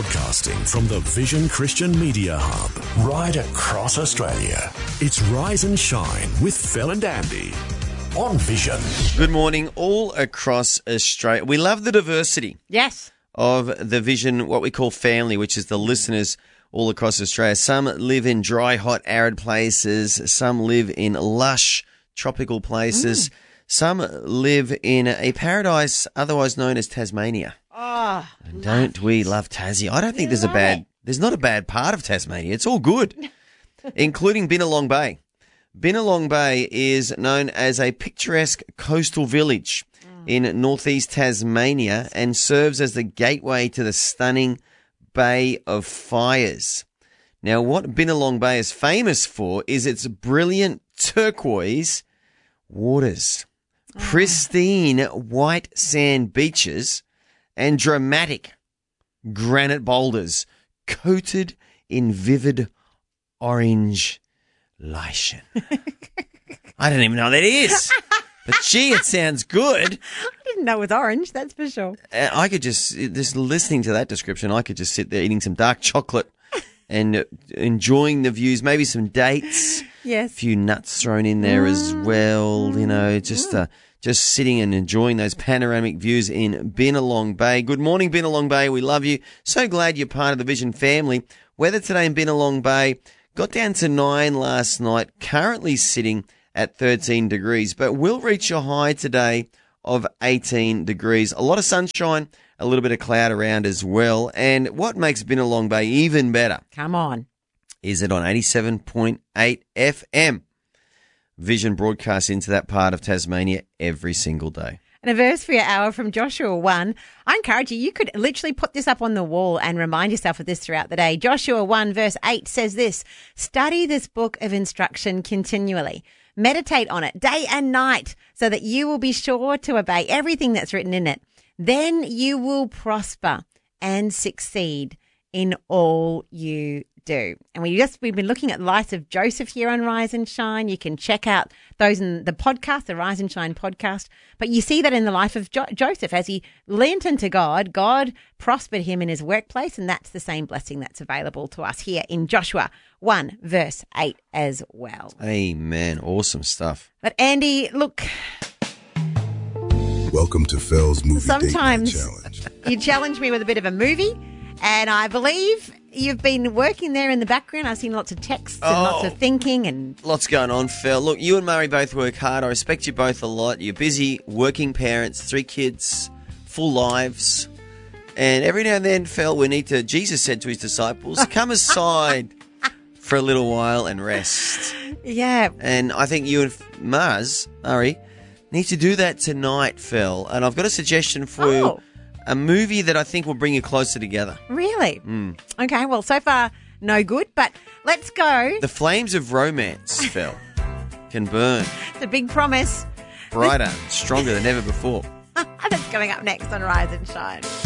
Broadcasting from the Vision Christian Media Hub, right across Australia. It's Rise and Shine with Phil and Andy on Vision. Good morning, all across Australia. We love the diversity Yes. of the Vision, what we call family, which is the listeners all across Australia. Some live in dry, hot, arid places. Some live in lush, tropical places. Some live in a paradise otherwise known as Tasmania. Oh, And don't we love Tassie? I don't think there's not a bad part of Tasmania. It's all good, including Binalong Bay. Binalong Bay is known as a picturesque coastal village in northeast Tasmania and serves as the gateway to the stunning Bay of Fires. Now, what Binalong Bay is famous for is its brilliant turquoise waters, pristine white sand beaches, and dramatic granite boulders coated in vivid orange lichen. I don't even know what that is. But gee, it sounds good. I didn't know it was orange, that's for sure. I could just listening to that description, I could just sit there eating some dark chocolate and enjoying the views, maybe some dates, a Yes. few nuts thrown in there as well, just sitting and enjoying those panoramic views in Binalong Bay. Good morning, Binalong Bay. We love you. So glad you're part of the Vision family. Weather today in Binalong Bay got down to 9 last night, currently sitting at 13 degrees, but we'll reach a high today of 18 degrees. A lot of sunshine, a little bit of cloud around as well. And what makes Binalong Bay even better Come on. is it on 87.8 FM. Vision broadcasts into that part of Tasmania every single day. And a verse for your hour from Joshua 1. I encourage you, you could literally put this up on the wall and remind yourself of this throughout the day. Joshua 1 verse 8 says this: study this book of instruction continually. Meditate on it day and night so that you will be sure to obey everything that's written in it. Then you will prosper and succeed in all you do. And we've been looking at the life of Joseph here on Rise and Shine. You can check out those in the podcast, the Rise and Shine podcast. But you see that in the life of Joseph, as he leant into God, God prospered him in his workplace, and that's the same blessing that's available to us here in Joshua 1 verse 8 as well. Amen. Awesome stuff. But Andy, look, Welcome to Phil's Movie Date Night sometimes Challenge. you challenge me with a bit of a movie, and I believe you've been working there in the background. I've seen lots of texts and lots of thinking and Lots going on, Phil. Look, you and Murray both work hard. I respect you both a lot. You're busy working parents, 3 kids, full lives. And every now and then, Phil, Jesus said to his disciples, come aside for a little while and rest. yeah. And I think you and Murray, need to do that tonight, Phil. And I've got a suggestion for you. A movie that I think will bring you closer together. Really? Okay, well, so far, no good, but let's go. The flames of romance, Phil, can burn It's a big promise. brighter, stronger than ever before. That's coming up next on Rise and Shine.